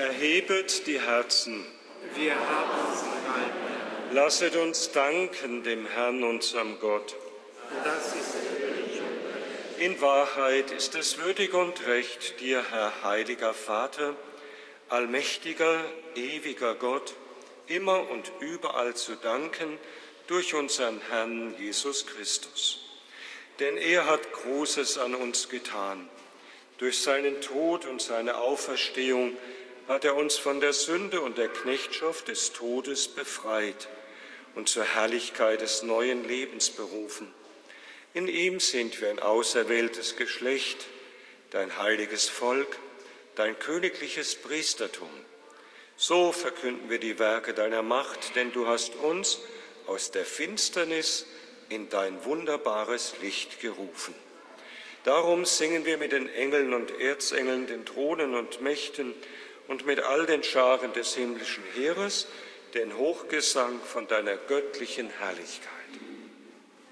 Erhebet die Herzen. Wir haben sie gehalten. Lasset uns danken dem Herrn, unserem Gott. Das ist würdig. In Wahrheit ist es würdig und recht, dir, Herr, heiliger Vater, allmächtiger, ewiger Gott, immer und überall zu danken durch unseren Herrn Jesus Christus. Denn er hat Großes an uns getan. Durch seinen Tod und seine Auferstehung hat er uns von der Sünde und der Knechtschaft des Todes befreit und zur Herrlichkeit des neuen Lebens berufen. In ihm sind wir ein auserwähltes Geschlecht, dein heiliges Volk, dein königliches Priestertum. So verkünden wir die Werke deiner Macht, denn du hast uns aus der Finsternis in dein wunderbares Licht gerufen. Darum singen wir mit den Engeln und Erzengeln, den Thronen und Mächten und mit all den Scharen des himmlischen Heeres den Hochgesang von deiner göttlichen Herrlichkeit.